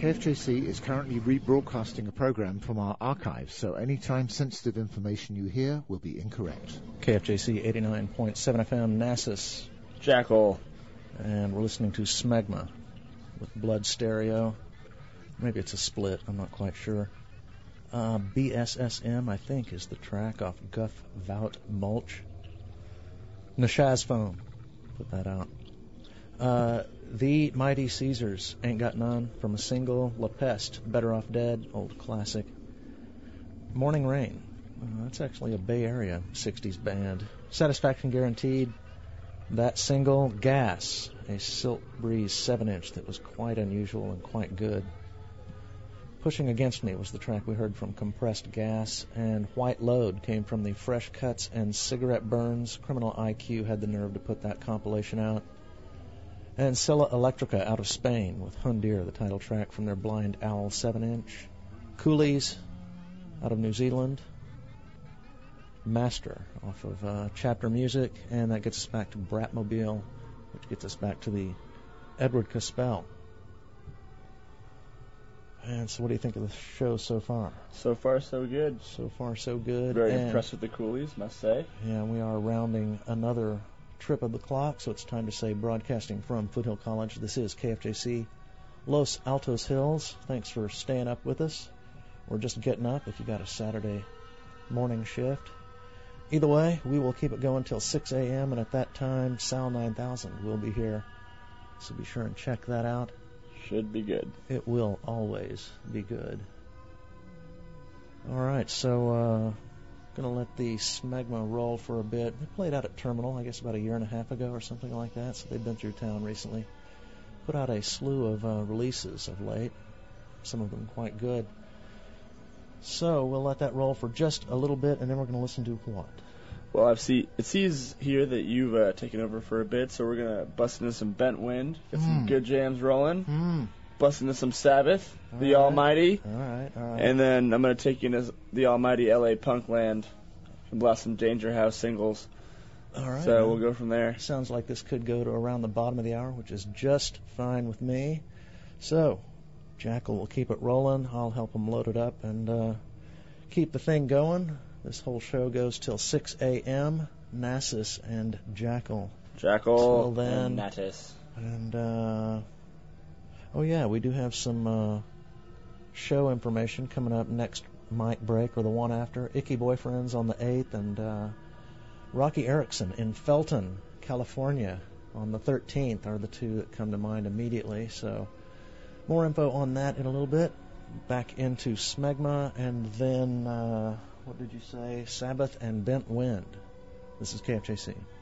KFJC is currently rebroadcasting a program from our archives, so any time-sensitive information you hear will be incorrect. KFJC 89.7 FM, Nassus. Jackal. And we're listening to Smegma with Blood Stereo. Maybe it's a split, I'm not quite sure. BSSM, I think, is the track off Guff Vout Mulch. Nashaz Foam, put that out. The Mighty Caesars, Ain't Got None, from a single. La Peste, Better Off Dead, old classic. Morning Rain, that's actually a Bay Area 60s band. Satisfaction Guaranteed, that single. Gas, a Silk Breeze 7-inch that was quite unusual and quite good. Pushing Against Me was the track we heard from Compressed Gas, and White Load came from the Fresh Cuts and Cigarette Burns. Criminal IQ had the nerve to put that compilation out. And Silla Electrica out of Spain with Hundir, the title track from their Blind Owl 7-inch. Coolies out of New Zealand. Master off of Chapter Music, and that gets us back to Bratmobile, which gets us back to the Edward Caspell. And so what do you think of the show so far? So far, so good. So far, so good. Very impressed with the Coolies, must say. Yeah, we are rounding another trip of the clock, so it's time to say, broadcasting from Foothill College, this is KFJC Los Altos Hills. Thanks for staying up with us, or just getting up if you got a Saturday morning shift. Either way, we will keep it going till 6 a.m., and at that time, Sal 9000 will be here, so be sure and check that out. Should be good. It will always be good. All right, so going to let the Smegma roll for a bit. They played out at Terminal, I guess, about a year and a half ago or something like that, so they've been through town recently. Put out a slew of releases of late, some of them quite good. So we'll let that roll for just a little bit, and then we're going to listen to what? Well, it sees here that you've taken over for a bit, so we're going to bust into some Bent Wind, get some good jams rolling, bust into some Sabbath, the Almighty, All right. And then I'm going to take you into the Almighty L.A. Punkland and blast some Danger House singles. All right. So we'll go from there. Sounds like this could go to around the bottom of the hour, which is just fine with me. So Jackal will keep it rolling. I'll help him load it up and keep the thing going. This whole show goes till 6 a.m. Nassus and Jackal. Jackal till then, and Natus. And, oh yeah, we do have some show information coming up next mic break or the one after. Icky Boyfriends on the 8th, and Rocky Erickson in Felton, California on the 13th are the two that come to mind immediately. So more info on that in a little bit. Back into Smegma, and then, what did you say? Sabbath and Bent Wind. This is KFJC.